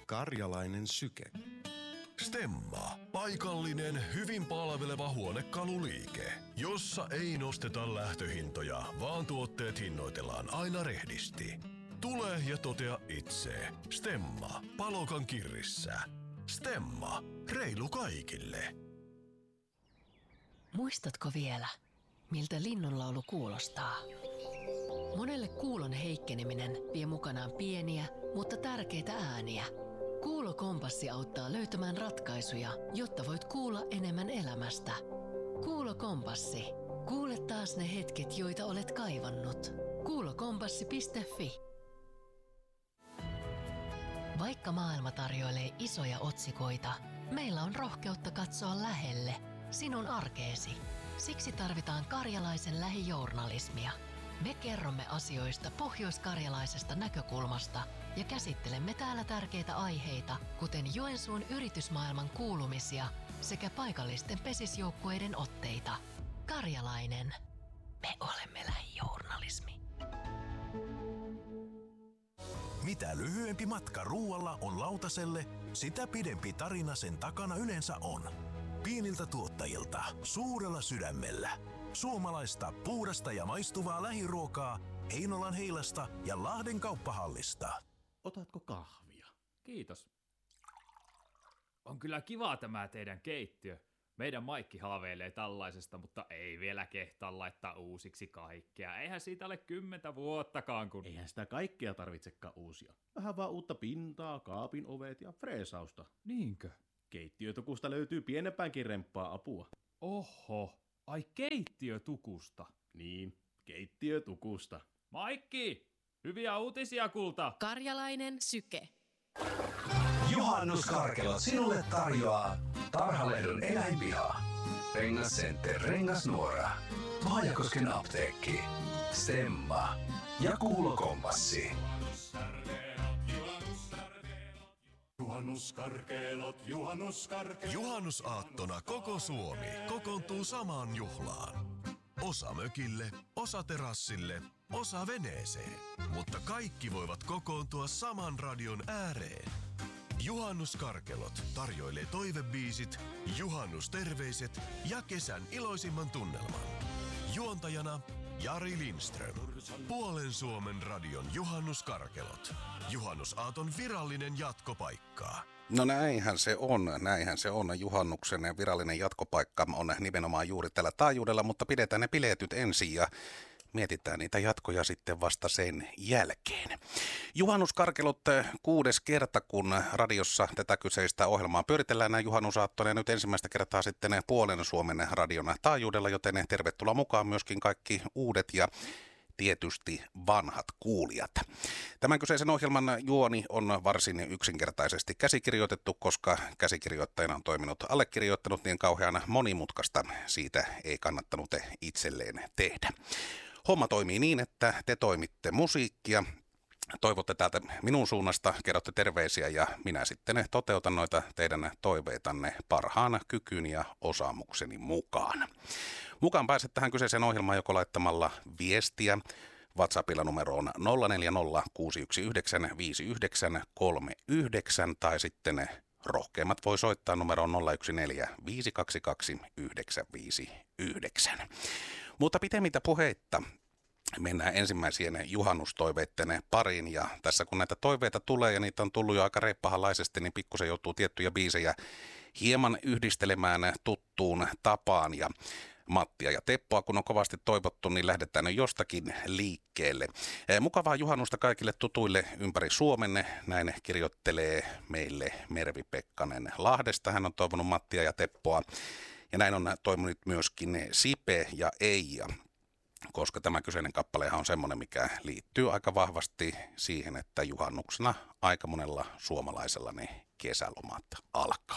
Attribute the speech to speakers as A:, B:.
A: Karjalainen syke.
B: Stemma, paikallinen, hyvin palveleva huonekaluliike, jossa ei nosteta lähtöhintoja, vaan tuotteet hinnoitellaan aina rehdisti. Tule ja totea itse. Stemma, Palokan kirrissä. Stemma, reilu kaikille.
C: Muistatko vielä, miltä linnunlaulu kuulostaa? Monelle kuulon heikkeneminen vie mukanaan pieniä, mutta tärkeitä ääniä. Kuulokompassi auttaa löytämään ratkaisuja, jotta voit kuulla enemmän elämästä. Kuulokompassi. Kuule taas ne hetket, joita olet kaivannut. Kuulokompassi.fi. Vaikka maailma tarjoilee isoja otsikoita, meillä on rohkeutta katsoa lähelle, sinun arkeesi. Siksi tarvitaan karjalaisen lähijournalismia. Me kerromme asioista pohjoiskarjalaisesta näkökulmasta ja käsittelemme täällä tärkeitä aiheita, kuten Joensuun yritysmaailman kuulumisia sekä paikallisten pesisjoukkueiden otteita. Karjalainen. Me olemme lähijournalismi.
D: Mitä lyhyempi matka ruualla on lautaselle, sitä pidempi tarina sen takana yleensä on. Pieniltä tuottajilta, suurella sydämellä. Suomalaista, puhdasta ja maistuvaa lähiruokaa Heinolan Heilasta ja Lahden kauppahallista.
E: Otatko kahvia?
F: Kiitos. On kyllä kiva tämä teidän keittiö. Meidän Maikki haaveilee tällaisesta, mutta ei vielä kehtaa laittaa uusiksi kaikkea. Eihän siitä ole 10 vuottakaan, kun...
E: Eihän sitä kaikkea tarvitsekaan uusia. Vähän vaan uutta pintaa, kaapin ovet ja freesausta.
F: Niinkö?
E: Keittiötukusta löytyy pienempäänkin remppaa apua.
F: Oho, ai keittiötukusta.
E: Niin, keittiötukusta.
F: Maikki, hyviä uutisia kulta.
C: Karjalainen syke.
G: Juhannuskarkelot sinulle tarjoaa Tarhalehdon eläinpiha, Rengas Center, Rengasnuora, Vaajakosken apteekki, Stemma ja Kuulokompassi.
B: Juhannusaattona koko Suomi kokoontuu samaan juhlaan. Osa mökille, osa terassille, osa veneeseen. Mutta kaikki voivat kokoontua saman radion ääreen. Juhannuskarkelot tarjoilee toivebiisit, juhannusterveiset ja kesän iloisimman tunnelman. Juontajana Jari Lindström. Puolen Suomen radion Juhannuskarkelot. Juhannusaaton virallinen jatkopaikka.
H: No näinhän se on. Juhannuksen virallinen jatkopaikka on nimenomaan juuri tällä taajuudella, mutta pidetään ne bileetyt ensin ja mietitään niitä jatkoja sitten vasta sen jälkeen. Juhannuskarkelot 6. kerta, kun radiossa tätä kyseistä ohjelmaa pyöritellään näin juhannusaattona ja nyt ensimmäistä kertaa sitten puolen Suomen radion taajuudella, joten tervetuloa mukaan myöskin kaikki uudet ja tietysti vanhat kuulijat. Tämän kyseisen ohjelman juoni on varsin yksinkertaisesti käsikirjoitettu, koska käsikirjoittajana on toiminut allekirjoittanut, niin kauhean monimutkaista siitä ei kannattanut itselleen tehdä. Homma toimii niin, että te toimitte musiikkia, toivotte täältä minun suunnasta, kerrotte terveisiä ja minä sitten toteutan noita teidän toiveitanne parhaan kykyni ja osaamukseni mukaan. Mukaan pääset tähän kyseiseen ohjelmaan joko laittamalla viestiä WhatsAppilla numeroon 0406195939 tai sitten rohkeimmat voi soittaa numeroon 0145229959. Mutta pitemmittä puheitta mennään ensimmäisien juhannustoiveitten pariin ja tässä kun näitä toiveita tulee ja niitä on tullut jo aika reippahalaisesti, niin pikkusen joutuu tiettyjä biisejä hieman yhdistelemään tuttuun tapaan ja Mattia ja Teppoa, kun on kovasti toivottu, niin lähdetään nyt jostakin liikkeelle. Mukavaa juhannusta kaikille tutuille ympäri Suomen. Näin kirjoittelee meille Mervi Pekkanen Lahdesta. Hän on toivonut Mattia ja Teppoa. Ja näin on toiminut myöskin Sipe ja Eija, koska tämä kyseinen kappalehan on semmoinen, mikä liittyy aika vahvasti siihen, että juhannuksena aika monella suomalaisella ne kesälomat alkaa.